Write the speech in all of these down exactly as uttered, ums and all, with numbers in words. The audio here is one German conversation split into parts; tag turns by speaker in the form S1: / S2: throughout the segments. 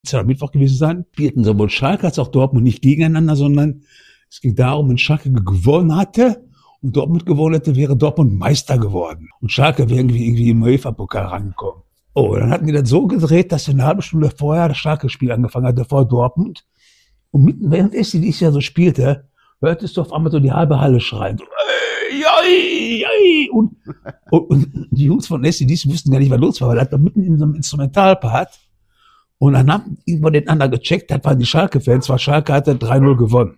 S1: es ja Mittwoch gewesen sein, spielten sowohl Schalke als auch Dortmund nicht gegeneinander, sondern es ging darum, wenn Schalke gewonnen hatte und Dortmund gewonnen hätte, wäre Dortmund Meister geworden. Und Schalke wäre irgendwie, irgendwie im UEFA-Pokal rangekommen. Oh, dann hatten die das so gedreht, dass eine halbe Stunde vorher das Schalke-Spiel angefangen hatte vor Dortmund. Und mitten während S C D C ja so spielte, hörtest du auf einmal so die halbe Halle schreien. So, ey, ey, ey. Und, und, und die Jungs von S C D C wussten gar nicht, was los war, weil er war mitten in so einem Instrumentalpart. Und dann haben irgendwann den anderen gecheckt, das waren die Schalke-Fans, weil Schalke hatte drei null gewonnen.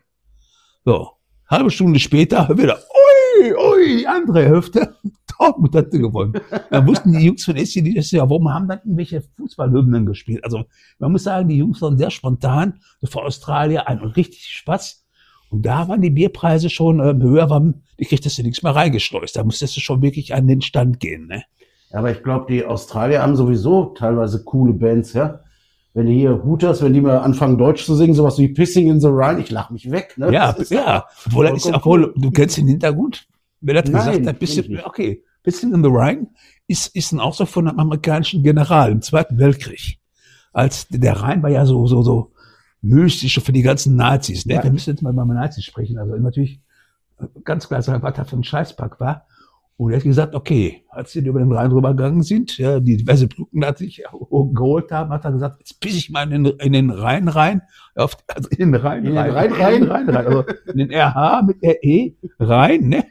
S1: So, halbe Stunde später wieder, ui, ui, andere Hälfte, Dortmund hatte gewonnen. Da wussten die Jungs von S C D C, ja, warum haben dann irgendwelche Fußballhymnen gespielt? Also, man muss sagen, die Jungs waren sehr spontan, so vor Australien, ein und richtig Spaß. Und da waren die Bierpreise schon äh, höher, weil die kriegtest du nichts mehr reingeschleust. Da musstest du schon wirklich an den Stand gehen, ne?
S2: Aber ich glaube, die Australier haben sowieso teilweise coole Bands, ja? Wenn die hier Hooters, wenn die mal anfangen Deutsch zu singen, sowas wie Pissing in the Rhine, ich lach mich weg, ne?
S1: Ja, ja. Obwohl, das ist auch wohl, du kennst den Hintergrund? Wer das
S2: Nein,
S1: gesagt hat, bisschen, okay, Pissing in the Rhine ist, ist ein Ausdruck von einem amerikanischen General im Zweiten Weltkrieg. Als, der Rhein war ja so, so, so mystisch für die ganzen Nazis, ne?
S2: Ja.
S1: Wir müssen jetzt mal über Nazis sprechen, also natürlich ganz klar sagen, was da für ein Scheißpack war. Und er hat gesagt, okay, als sie über den Rhein rübergegangen sind, ja, die diverse Brücken da sich geholt haben, hat er gesagt, jetzt pisse ich mal in den, in den Rhein rein, auf, also in den Rhein
S2: In den
S1: rein,
S2: Rhein
S1: in
S2: rein?
S1: den Rhein rein, also in den R H mit R E rein, ne?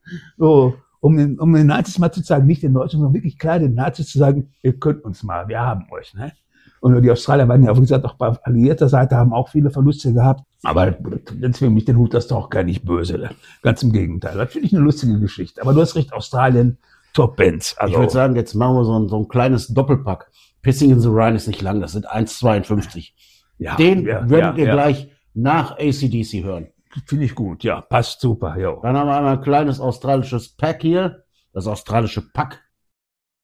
S1: So, um den, um den Nazis mal zu zeigen, nicht den Deutschen, sondern wirklich klar den Nazis zu sagen, ihr könnt uns mal, wir haben euch, ne? Und die Australier waren ja, wie gesagt, auch bei alliierter Seite haben auch viele Verluste gehabt. Aber deswegen mich den Hut, das ist doch gar nicht böse. Ganz im Gegenteil. Das finde ich eine lustige Geschichte. Aber du hast recht, Australien, Top-Bands. Also,
S2: Ich würde sagen, jetzt machen wir so ein, so ein kleines Doppelpack. Pissing in the Rhine ist nicht lang, das sind eins zweiundfünfzig.
S1: ja,
S2: Den
S1: ja,
S2: werdet
S1: ja,
S2: ihr
S1: ja.
S2: gleich nach A C D C hören.
S1: Finde ich gut, ja, passt super, jo.
S2: Dann haben wir einmal ein kleines australisches Pack hier, das australische Pack.